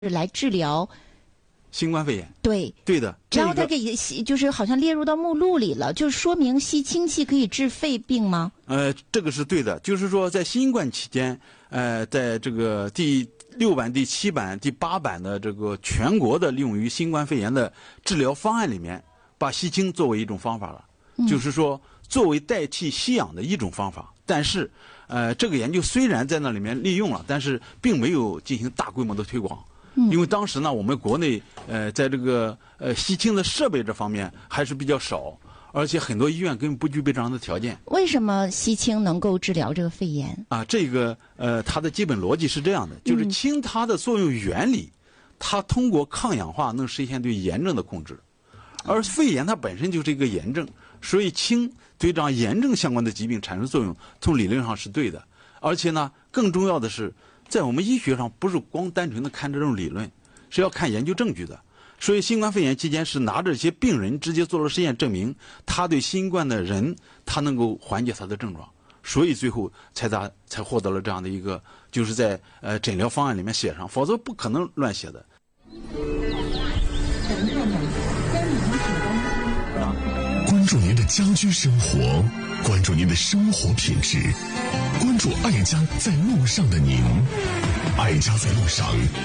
来治疗新冠肺炎。 对的。 然后它给就是好像列入到目录里了，就说明吸氢气可以治肺病吗？ 这个是对的，就是说在新冠期间，在这个第6版、第7版、第8版的这个全国的利用于新冠肺炎的治疗方案里面，把吸氢作为一种方法了，就是说作为代替吸氧的一种方法。但是，这个研究虽然在那里面利用了，但是并没有进行大规模的推广。因为当时呢，我们国内在这个吸氢的设备这方面还是比较少，而且很多医院根本不具备这样的条件。 为什么吸氢能够治疗这个肺炎？ 这个它的基本逻辑是这样的，就是氢它的作用原理，它通过抗氧化能实现对炎症的控制，而肺炎它本身就是一个炎症，所以氢对这样炎症相关的疾病产生作用，从理论上是对的。而且呢，更重要的是，在我们医学上不是光单纯的看这种理论，是要看研究证据的。所以新冠肺炎期间是拿着这些病人直接做了实验，证明他对新冠的人，他能够缓解他的症状，所以最后才获得了这样的一个，就是在诊疗方案里面写上，否则不可能乱写的。 关注您的家居生活，关注您的生活品质，关注爱家在路上的您，爱家在路上。